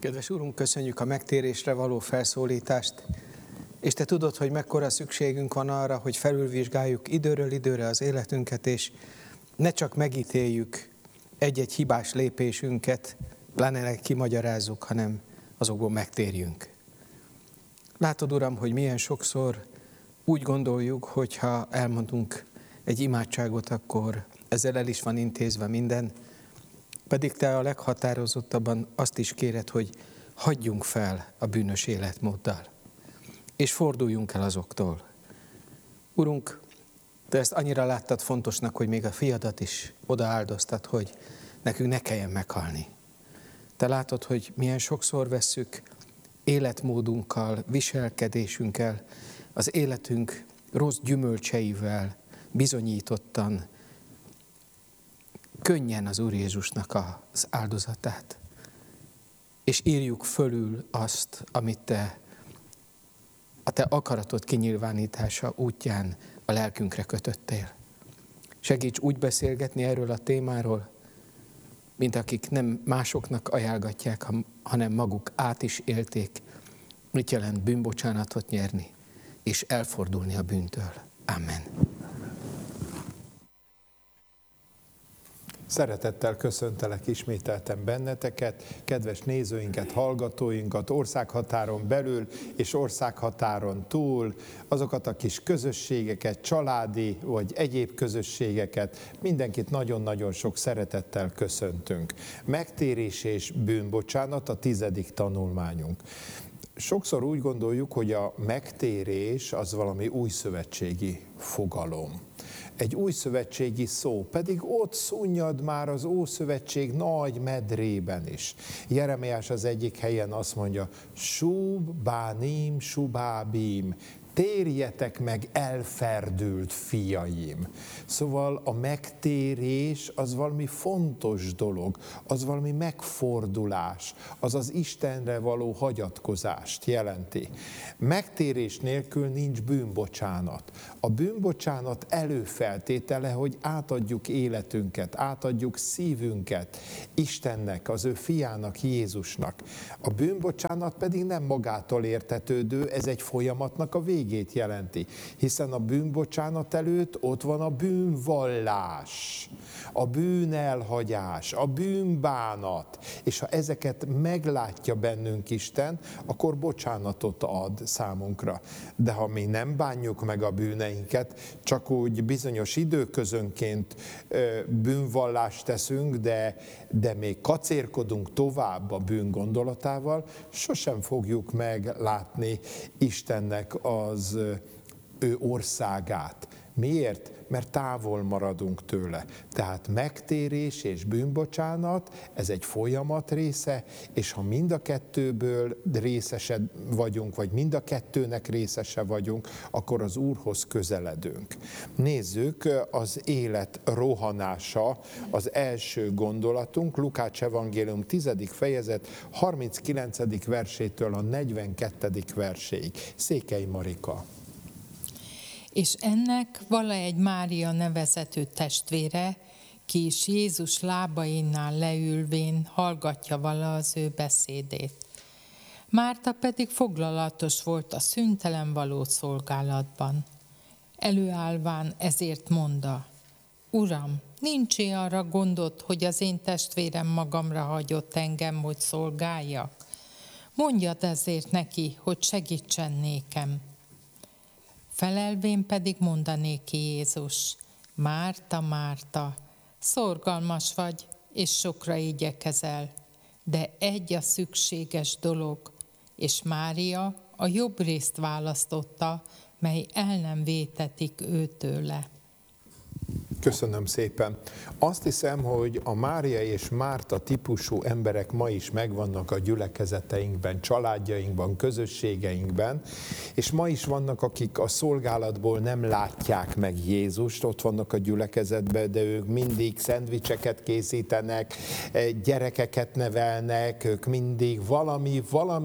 Kedves Urunk, köszönjük a megtérésre való felszólítást, és Te tudod, hogy mekkora szükségünk van arra, hogy felülvizsgáljuk időről időre az életünket, és ne csak megítéljük egy-egy hibás lépésünket, pláne kimagyarázzuk, hanem azokból megtérjünk. Látod, Uram, hogy milyen sokszor úgy gondoljuk, hogy ha elmondunk egy imádságot, akkor ezzel el is van intézve minden, pedig Te a leghatározottabban azt is kéred, hogy hagyjunk fel a bűnös életmóddal, és forduljunk el azoktól. Urunk, Te ezt annyira láttad fontosnak, hogy még a fiadat is odaáldoztad, hogy nekünk ne kelljen meghalni. Te látod, hogy milyen sokszor vesszük életmódunkkal, viselkedésünkkel, az életünk rossz gyümölcseivel bizonyítottan, könnyen az Úr Jézusnak az áldozatát. És írjuk fölül azt, amit a Te akaratod kinyilvánítása útján a lelkünkre kötöttél. Segíts úgy beszélgetni erről a témáról, mint akik nem másoknak ajánlgatják, hanem maguk át is élték, mit jelent bűnbocsánatot nyerni, és elfordulni a bűntől. Amen. Szeretettel köszöntelek ismételten benneteket, kedves nézőinket, hallgatóinkat, országhatáron belül és országhatáron túl, azokat a kis közösségeket, családi vagy egyéb közösségeket, mindenkit nagyon-nagyon sok szeretettel köszöntünk. Megtérés és bűnbocsánat a 10. tanulmányunk. Sokszor úgy gondoljuk, hogy a megtérés az valami újszövetségi fogalom. Egy újszövetségi szó, pedig ott szunnyad már az Ószövetség nagy medrében is. Jeremiás az egyik helyen azt mondja, Sub bánim, subábim, térjetek meg, elferdült fiaim. Szóval a megtérés az valami fontos dolog, az valami megfordulás, az az Istenre való hagyatkozást jelenti. Megtérés nélkül nincs bűnbocsánat. A bűnbocsánat előfeltétele, hogy átadjuk életünket, átadjuk szívünket Istennek, az ő fiának, Jézusnak. A bűnbocsánat pedig nem magától értetődő, ez egy folyamatnak a végét jelenti, hiszen a bűnbocsánat előtt ott van a bűnvallás, a bűnelhagyás, a bűnbánat, és ha ezeket meglátja bennünk Isten, akkor bocsánatot ad számunkra. De ha mi nem bánjuk meg a bűneinket, csak úgy bizonyos időközönként bűnvallást teszünk, de még kacérkodunk tovább a bűn gondolatával, sosem fogjuk meglátni Istennek az ő országát. Miért? Mert távol maradunk tőle. Tehát megtérés és bűnbocsánat, ez egy folyamat része, és ha mind a kettőből részese vagyunk, vagy mind a kettőnek részese vagyunk, akkor az Úrhoz közeledünk. Nézzük, az élet rohanása az első gondolatunk, Lukács evangélium 10. fejezet 39. versétől a 42. verséig. Székely Marika. És ennek vala egy Mária nevezetű testvére, ki is Jézus lábainál leülvén hallgatja vala az ő beszédét. Márta pedig foglalatos volt a szüntelen való szolgálatban. Előállván ezért mondta, Uram, nincs arra gondod, hogy az én testvérem magamra hagyott engem, hogy szolgáljak? Mondjad ezért neki, hogy segítsen nékem. Felelvén pedig mondanéki Jézus, Márta, Márta, szorgalmas vagy, és sokra igyekezel, de egy a szükséges dolog, és Mária a jobb részt választotta, mely el nem vétetik őtőle. Köszönöm szépen. Azt hiszem, hogy a Mária és Márta típusú emberek ma is megvannak a gyülekezeteinkben, családjainkban, közösségeinkben, és ma is vannak, akik a szolgálatból nem látják meg Jézust, ott vannak a gyülekezetben, de ők mindig szendvicseket készítenek, gyerekeket nevelnek, ők mindig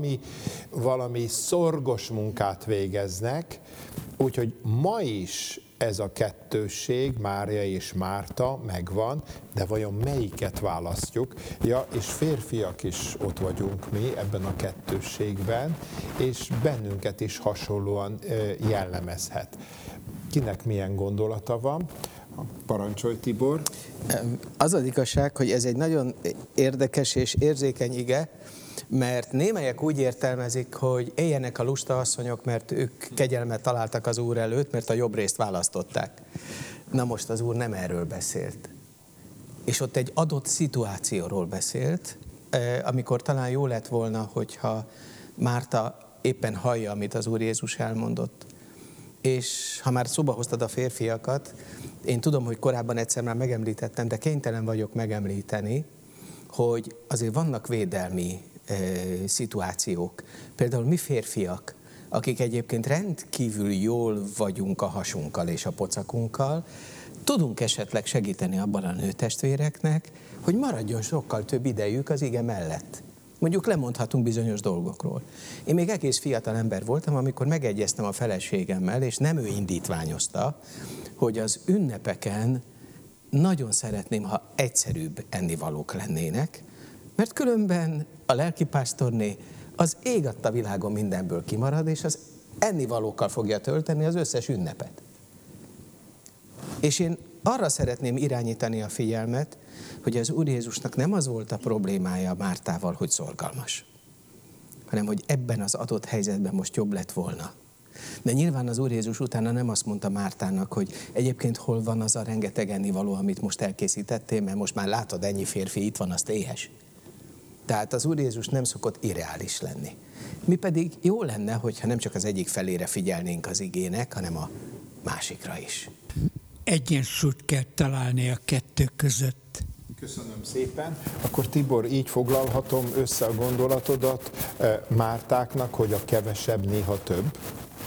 valami szorgos munkát végeznek, úgyhogy ma is ez a kettősség, Mária és Márta megvan, de vajon melyiket választjuk? Ja, és férfiak is ott vagyunk mi ebben a kettősségben, és bennünket is hasonlóan jellemezhet. Kinek milyen gondolata van? Parancsolj, Tibor! Az az igazság, hogy ez egy nagyon érdekes és érzékeny ige, mert némelyek úgy értelmezik, hogy éljenek a lusta asszonyok, mert ők kegyelmet találtak az Úr előtt, mert a jobb részt választották. Na most az Úr nem erről beszélt. És ott egy adott szituációról beszélt, amikor talán jó lett volna, hogyha Márta éppen hallja, amit az Úr Jézus elmondott. És ha már szóba hoztad a férfiakat, én tudom, hogy korábban egyszer már megemlítettem, de kénytelen vagyok megemlíteni, hogy azért vannak védelmi szituációk. Például mi férfiak, akik egyébként rendkívül jól vagyunk a hasunkkal és a pocakunkkal, tudunk esetleg segíteni abban a nőtestvéreknek, hogy maradjon sokkal több idejük az ige mellett. Mondjuk lemondhatunk bizonyos dolgokról. Én még egész fiatal ember voltam, amikor megegyeztem a feleségemmel, és nem ő indítványozta, hogy az ünnepeken nagyon szeretném, ha egyszerűbb ennivalók lennének, mert különben a lelkipásztorné az ég adta világon mindenből kimarad, és az ennivalókkal fogja tölteni az összes ünnepet. És én arra szeretném irányítani a figyelmet, hogy az Úr Jézusnak nem az volt a problémája Mártával, hogy szorgalmas, hanem hogy ebben az adott helyzetben most jobb lett volna. De nyilván az Úr Jézus utána nem azt mondta Mártának, hogy egyébként hol van az a rengeteg ennivaló, amit most elkészítettél, mert most már látod, ennyi férfi itt van, azt éhes. Tehát az Úr Jézus nem szokott irreális lenni. Mi pedig jó lenne, hogyha nem csak az egyik felére figyelnénk az igének, hanem a másikra is. Egyensúlyt kell találni a kettő között. Köszönöm szépen. Akkor Tibor, így foglalhatom össze a gondolatodat Mártáknak, hogy a kevesebb néha több?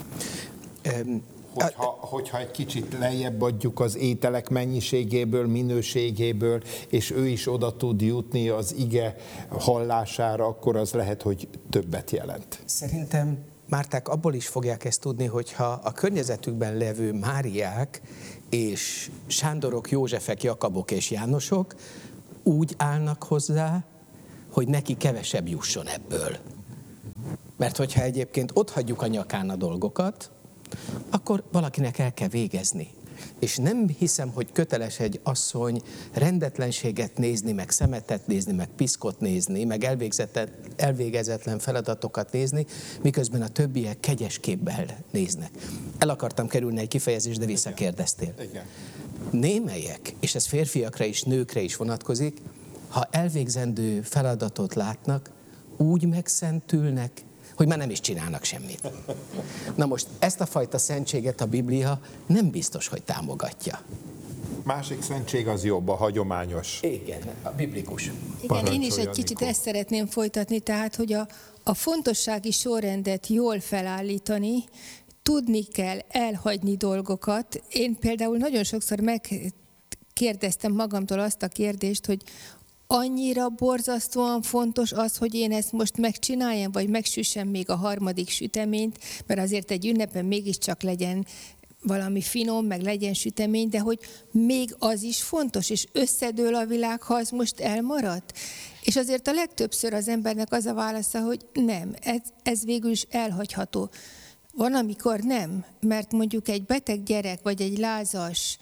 Hogyha egy kicsit lejjebb adjuk az ételek mennyiségéből, minőségéből, és ő is oda tud jutni az ige hallására, akkor az lehet, hogy többet jelent. Szerintem Márták abból is fogják ezt tudni, hogyha a környezetükben levő Máriák és Sándorok, Józsefek, Jakabok és Jánosok úgy állnak hozzá, hogy neki kevesebb jusson ebből. Mert hogyha egyébként otthagyjuk a nyakán a dolgokat, akkor valakinek el kell végezni. És nem hiszem, hogy köteles egy asszony rendetlenséget nézni, meg szemetet nézni, meg piszkot nézni, meg elvégezetlen feladatokat nézni, miközben a többiek kegyesképpel néznek. El akartam kerülni egy kifejezést, de visszakérdeztél. Igen. Némelyek, és ez férfiakra is, nőkre is vonatkozik, ha elvégzendő feladatot látnak, úgy megszentülnek, hogy már nem is csinálnak semmit. Na most ezt a fajta szentséget a Biblia nem biztos, hogy támogatja. Másik szentség az jobb, a hagyományos. Igen, a biblikus. Igen, én is egy kicsit ezt szeretném folytatni, tehát, hogy a fontossági sorrendet jól felállítani, tudni kell elhagyni dolgokat. Én például nagyon sokszor megkérdeztem magamtól azt a kérdést, hogy annyira borzasztóan fontos az, hogy én ezt most megcsináljam, vagy megsüssem még a harmadik süteményt, mert azért egy ünnepen mégiscsak legyen valami finom, meg legyen sütemény, de hogy még az is fontos, és összedől a világ, ha az most elmaradt. És azért a legtöbbször az embernek az a válasza, hogy nem, ez végül is elhagyható. Van, amikor nem, mert mondjuk egy beteg gyerek, vagy egy lázas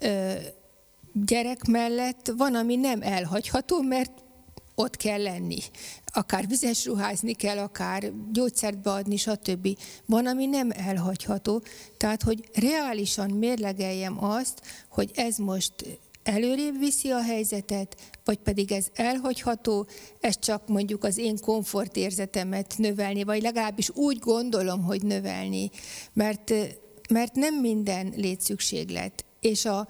gyerek mellett van, ami nem elhagyható, mert ott kell lenni. Akár vizes ruházni kell, akár gyógyszert beadni, stb. Van, ami nem elhagyható. Tehát, hogy reálisan mérlegeljem azt, hogy ez most előrébb viszi a helyzetet, vagy pedig ez elhagyható, ez csak mondjuk az én komfortérzetemet növelni, vagy legalábbis úgy gondolom, hogy növelni. Mert nem minden létszükséglet. És a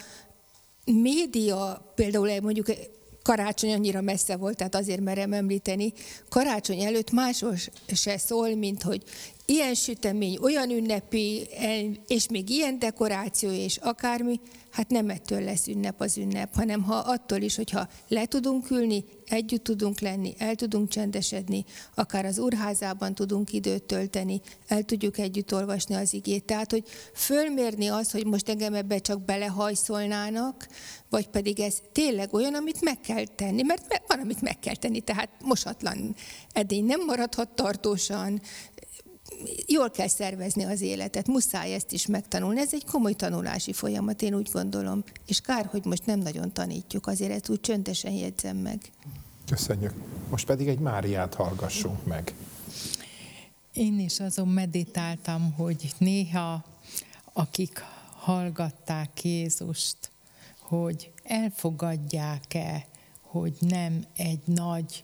média, például mondjuk karácsony annyira messze volt, tehát azért merem említeni, karácsony előtt másról se szól, mint hogy ilyen sütemény, olyan ünnepi, és még ilyen dekoráció, és akármi, hát nem ettől lesz ünnep az ünnep, hanem attól is, hogyha le tudunk ülni, együtt tudunk lenni, el tudunk csendesedni, akár az úrházában tudunk időt tölteni, el tudjuk együtt olvasni az igét. Tehát, hogy fölmérni azt, hogy most engem ebbe csak belehajszolnának, vagy pedig ez tényleg olyan, amit meg kell tenni, mert van, amit meg kell tenni, tehát mosatlan edény nem maradhat tartósan, jól kell szervezni az életet, muszáj ezt is megtanulni. Ez egy komoly tanulási folyamat, én úgy gondolom. És kár, hogy most nem nagyon tanítjuk, azért ezt úgy csöndesen jegyzem meg. Köszönjük. Most pedig egy Máriát hallgassunk meg. Én is azon meditáltam, hogy néha akik hallgatták Jézust, hogy elfogadják-e, hogy nem egy nagy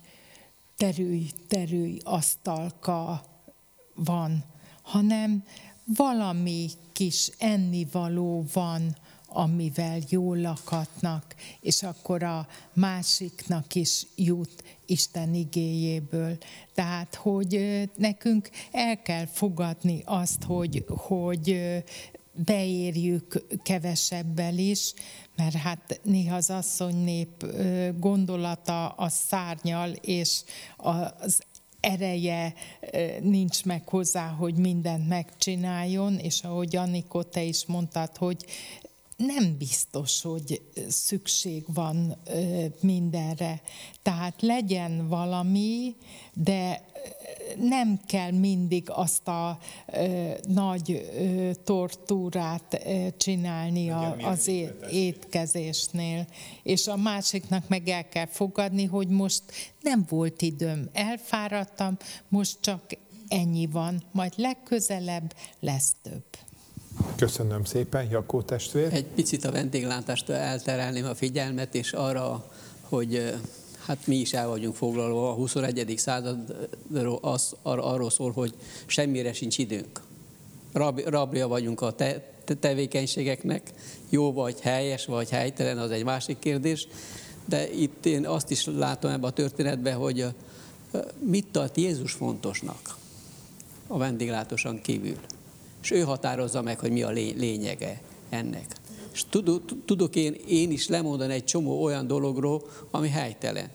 terülj asztalka van, hanem valami kis ennivaló van, amivel jól lakatnak, és akkor a másiknak is jut Isten igéjéből. Tehát, hogy nekünk el kell fogadni azt, hogy beérjük kevesebbel is, mert hát néha az asszonynép gondolata az szárnyal, és az ereje nincs meg hozzá, hogy mindent megcsináljon, és ahogy Anikó, te is mondtad, hogy nem biztos, hogy szükség van mindenre. Tehát legyen valami, de nem kell mindig azt a nagy tortúrát csinálni az étkezésnél. És a másiknak meg el kell fogadni, hogy most nem volt időm, elfáradtam, most csak ennyi van, majd legközelebb lesz több. Köszönöm szépen, Jakó testvér. Egy picit a vendéglátástól elterelném a figyelmet, és arra, hogy hát mi is el vagyunk foglalva, a 21. századról arról szól, hogy semmire sincs időnk. Rabja vagyunk a tevékenységeknek, jó vagy helyes, vagy helytelen, az egy másik kérdés, de itt én azt is látom ebben a történetben, hogy mit tart Jézus fontosnak a vendéglátóson kívül. És ő határozza meg, hogy mi a lényege ennek. És tudok én is lemondani egy csomó olyan dologról, ami helytelen.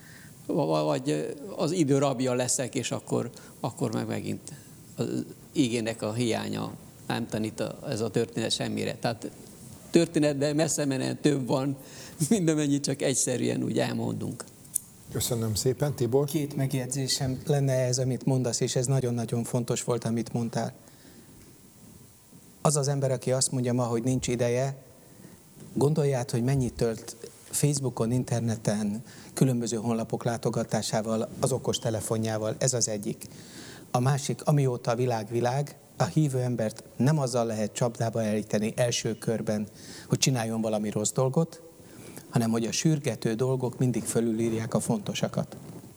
Vagy az idő rabja leszek, és akkor meg megint az igének a hiánya nem tanít ez a történet semmire. Tehát történetben messze menően több van, mindamennyit csak egyszerűen úgy elmondunk. Köszönöm szépen, Tibor. 2 megjegyzésem lenne ez, amit mondasz, és ez nagyon-nagyon fontos volt, amit mondtál. Az az ember, aki azt mondja ma, hogy nincs ideje, gondolját, hogy mennyit tölt Facebookon, interneten, különböző honlapok látogatásával, az okostelefonjával, ez az egyik. A másik, amióta a világ, a hívő embert nem azzal lehet csapdába elíteni első körben, hogy csináljon valami rossz dolgot, hanem hogy a sürgető dolgok mindig fölülírják a fontosakat.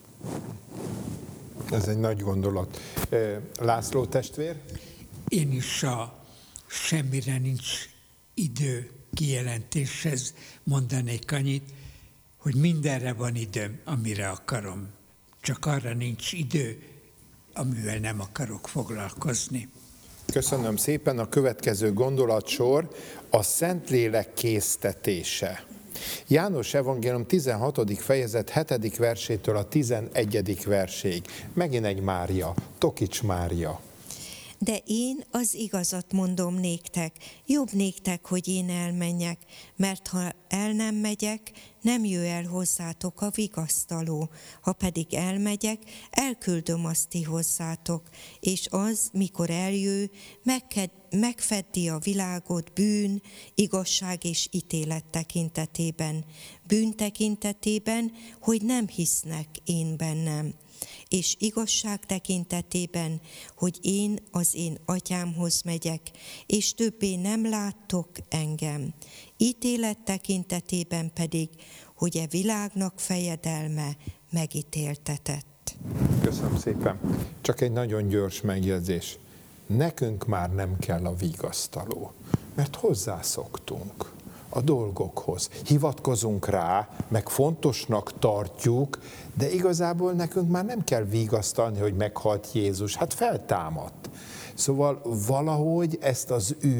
Ez egy nagy gondolat. László testvér? Én is a semmire nincs idő kijelentéshez mondanék annyit, hogy mindenre van időm, amire akarom. Csak arra nincs idő, amivel nem akarok foglalkozni. Köszönöm szépen. A következő gondolatsor a Szentlélek késztetése. János evangélium 16. fejezet 7. versétől a 11. verséig. Megint egy Mária, Tokics Mária. De én az igazat mondom néktek, jobb néktek, hogy én elmenjek, mert ha el nem megyek, nem jöjj el hozzátok a vigasztaló. Ha pedig elmegyek, elküldöm azt ti hozzátok, és az, mikor eljő, megfeddi a világot bűn, igazság és ítélet tekintetében. Bűn tekintetében, hogy nem hisznek én bennem, és igazság tekintetében, hogy én az én atyámhoz megyek, és többé nem láttok engem. Ítélet tekintetében pedig, hogy e világnak fejedelme megítéltetett. Köszönöm szépen. Csak egy nagyon gyors megjegyzés. Nekünk már nem kell a vigasztaló, mert hozzászoktunk. a dolgokhoz. Hivatkozunk rá, meg fontosnak tartjuk, de igazából nekünk már nem kell vigasztalni, hogy meghalt Jézus, hát feltámadt. Szóval valahogy ezt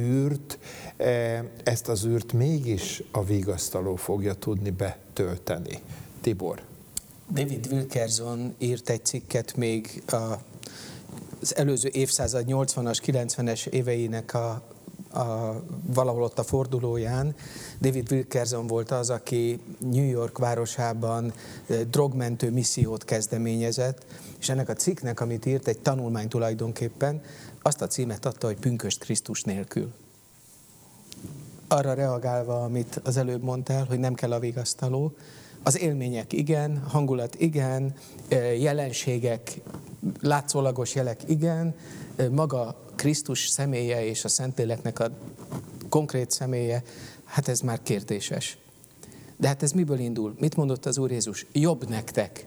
az űrt mégis a vigasztaló fogja tudni betölteni. Tibor. David Wilkerson írt egy cikket még az előző évszázad 80-as, 90-es éveinek valahol ott a fordulóján. David Wilkerson volt az, aki New York városában drogmentő missziót kezdeményezett, és ennek a cikknek, amit írt, egy tanulmány tulajdonképpen, azt a címet adta, hogy Pünkösd Krisztus nélkül. Arra reagálva, amit az előbb mondtál, hogy nem kell a vigasztaló, az élmények igen, hangulat igen, jelenségek, látszólagos jelek igen, maga Krisztus személye és a Szentléleknek a konkrét személye, hát ez már kérdéses. De hát ez miből indul? Mit mondott az Úr Jézus? Jobb nektek.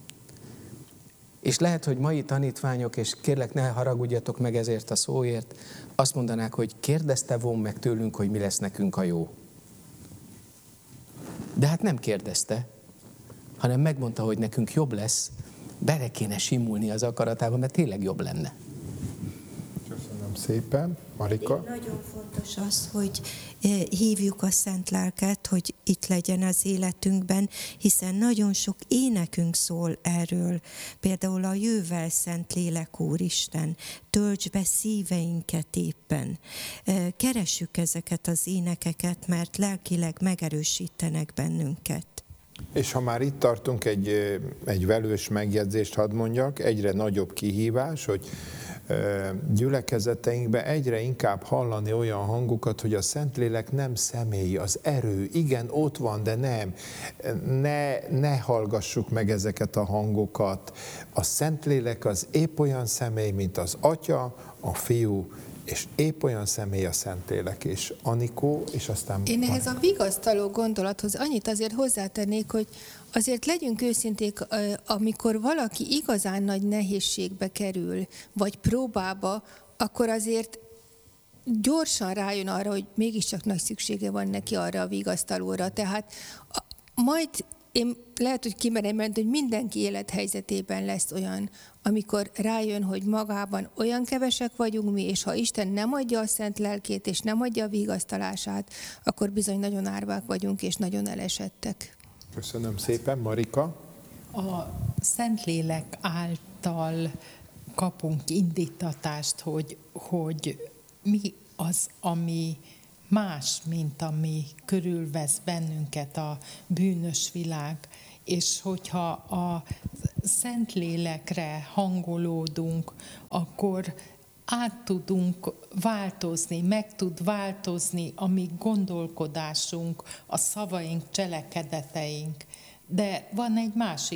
És lehet, hogy mai tanítványok, és kérlek, ne haragudjatok meg ezért a szóért, azt mondanák, hogy kérdezte volna meg tőlünk, hogy mi lesz nekünk a jó. De hát nem kérdezte, hanem megmondta, hogy nekünk jobb lesz, bele kéne simulni az akaratába, mert tényleg jobb lenne. Köszönöm szépen. Marika? Nagyon fontos az, hogy hívjuk a Szent Lelket, hogy itt legyen az életünkben, hiszen nagyon sok énekünk szól erről. Például a Jöjj, Szentlélek Úristen, tölts be szíveinket éppen. Keressük ezeket az énekeket, mert lelkileg megerősítenek bennünket. És ha már itt tartunk, egy velős megjegyzést hadd mondjak, egyre nagyobb kihívás, hogy gyülekezeteinkben egyre inkább hallani olyan hangokat, hogy a Szentlélek nem személy, az erő, igen, ott van, de nem. Ne hallgassuk meg ezeket a hangokat. A Szentlélek az épp olyan személy, mint az Atya, a Fiú, és épp olyan személy a Szentlélek, és Anikó, és aztán... Én ehhez a vigasztaló gondolathoz annyit azért hozzátennék, hogy azért legyünk őszinték, amikor valaki igazán nagy nehézségbe kerül, vagy próbába, akkor azért gyorsan rájön arra, hogy mégiscsak nagy szüksége van neki arra a vigasztalóra. Tehát majd én lehet, hogy kimerem mondani, hogy mindenki élethelyzetében lesz olyan, amikor rájön, hogy magában olyan kevesek vagyunk mi, és ha Isten nem adja a Szent Lelkét, és nem adja a vigasztalását, akkor bizony nagyon árvák vagyunk, és nagyon elesettek. Köszönöm szépen, Marika. A Szentlélek által kapunk indítatást, hogy mi az, ami más, mint ami körülvesz bennünket a bűnös világ, és hogyha a Szentlélekre hangolódunk, akkor át tudunk változni, meg tud változni a mi gondolkodásunk, a szavaink, cselekedeteink. De van egy másik